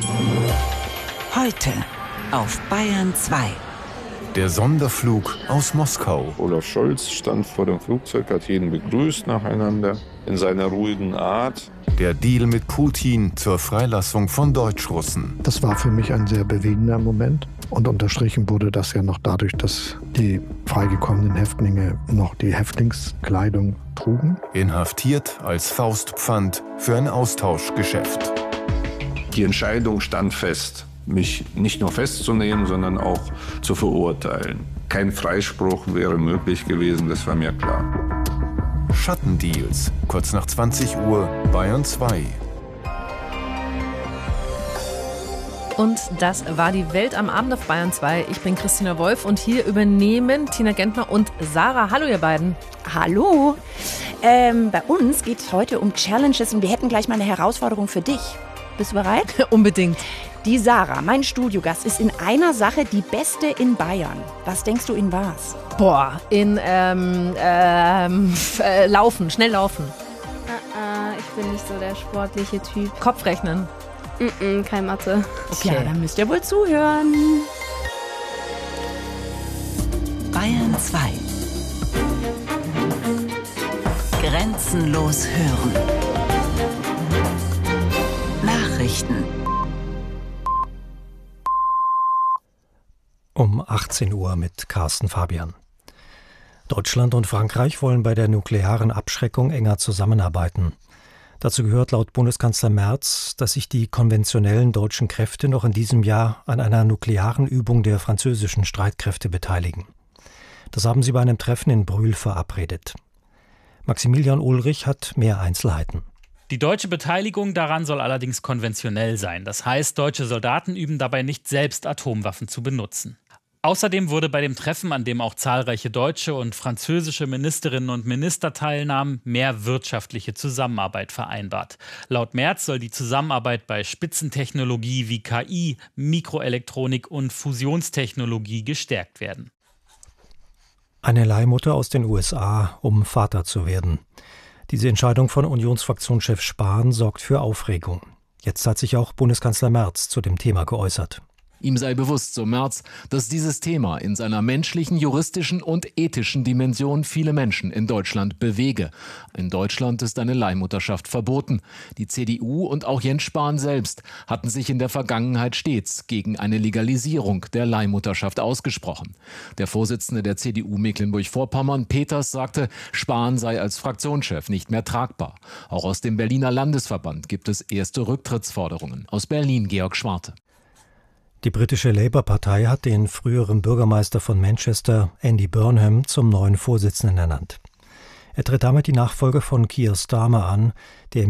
Heute auf Bayern 2. Der Sonderflug aus Moskau. Olaf Scholz stand vor dem Flugzeug, hat jeden begrüßt nacheinander in seiner ruhigen Art. Der Deal mit Putin zur Freilassung von Deutschrussen. Das war für mich ein sehr bewegender Moment. Und unterstrichen wurde das ja noch dadurch, dass die freigekommenen Häftlinge noch die Häftlingskleidung trugen. Inhaftiert als Faustpfand für ein Austauschgeschäft. Die Entscheidung stand fest, mich nicht nur festzunehmen, sondern auch zu verurteilen. Kein Freispruch wäre möglich gewesen, das war mir klar. Schattendeals, kurz nach 20 Uhr, Bayern 2. Und das war die Welt am Abend auf Bayern 2. Ich bin Christina Wolf und hier übernehmen Tina Gentner und Sarah. Hallo ihr beiden. Hallo. Bei uns geht es heute um Challenges und wir hätten gleich mal eine Herausforderung für dich. Bist du bereit? Unbedingt. Die Sarah, mein Studiogast, ist in einer Sache die Beste in Bayern. Was denkst du, in was? Boah, in Laufen, schnell laufen. Ich bin nicht so der sportliche Typ. Kopfrechnen. Kein Mathe. Okay. Ja, dann müsst ihr wohl zuhören. Bayern 2. Grenzenlos hören. Nachrichten. Um 18 Uhr mit Carsten Fabian. Deutschland und Frankreich wollen bei der nuklearen Abschreckung enger zusammenarbeiten. Dazu gehört laut Bundeskanzler Merz, dass sich die konventionellen deutschen Kräfte noch in diesem Jahr an einer nuklearen Übung der französischen Streitkräfte beteiligen. Das haben sie bei einem Treffen in Brühl verabredet. Maximilian Ulrich hat mehr Einzelheiten. Die deutsche Beteiligung daran soll allerdings konventionell sein. Das heißt, deutsche Soldaten üben dabei nicht selbst, Atomwaffen zu benutzen. Außerdem wurde bei dem Treffen, an dem auch zahlreiche deutsche und französische Ministerinnen und Minister teilnahmen, mehr wirtschaftliche Zusammenarbeit vereinbart. Laut Merz soll die Zusammenarbeit bei Spitzentechnologie wie KI, Mikroelektronik und Fusionstechnologie gestärkt werden. Eine Leihmutter aus den USA, um Vater zu werden. Diese Entscheidung von Unionsfraktionschef Spahn sorgt für Aufregung. Jetzt hat sich auch Bundeskanzler Merz zu dem Thema geäußert. Ihm sei bewusst, so Merz, dass dieses Thema in seiner menschlichen, juristischen und ethischen Dimension viele Menschen in Deutschland bewege. In Deutschland ist eine Leihmutterschaft verboten. Die CDU und auch Jens Spahn selbst hatten sich in der Vergangenheit stets gegen eine Legalisierung der Leihmutterschaft ausgesprochen. Der Vorsitzende der CDU Mecklenburg-Vorpommern, Peters, sagte, Spahn sei als Fraktionschef nicht mehr tragbar. Auch aus dem Berliner Landesverband gibt es erste Rücktrittsforderungen. Aus Berlin Georg Schwarte. Die britische Labour-Partei hat den früheren Bürgermeister von Manchester, Andy Burnham, zum neuen Vorsitzenden ernannt. Er tritt damit die Nachfolge von Keir Starmer an, der